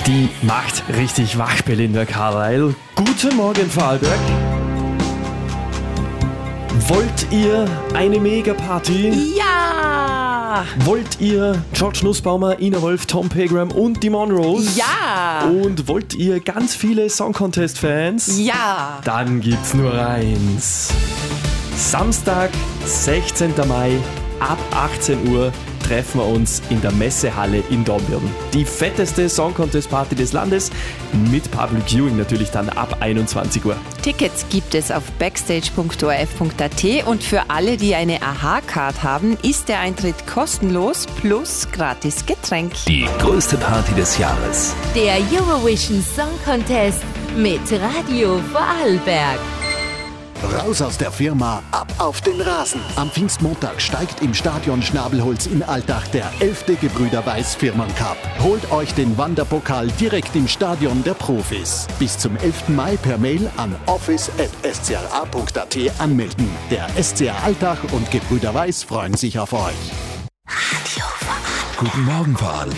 Die macht richtig wach, Belinda Carlisle. Guten Morgen, Vorarlberg. Wollt ihr eine Mega-Party? Ja! Wollt ihr George Nussbaumer, Ina Wolf, Tom Pegram und die Monroes? Ja! Und wollt ihr ganz viele Song Contest-Fans? Ja! Dann gibt's nur eins. Samstag, 16. Mai, ab 18 Uhr treffen wir uns in der Messehalle in Dornbirn. Die fetteste Song Contest Party des Landes mit Public Viewing natürlich dann ab 21 Uhr. Tickets gibt es auf backstage.orf.at und für alle, die eine AHA-Card haben, ist der Eintritt kostenlos plus gratis Getränk. Die größte Party des Jahres. Der Eurovision Song Contest mit Radio Vorarlberg. Raus aus der Firma, ab auf den Rasen. Am Pfingstmontag steigt im Stadion Schnabelholz in Altach der 11. Gebrüder Weiß Firmencup. Holt euch den Wanderpokal direkt im Stadion der Profis. Bis zum 11. Mai per Mail an office@scra.at anmelden. Der SCR Altach und Gebrüder Weiß freuen sich auf euch. Guten Morgen, Vorarlberg.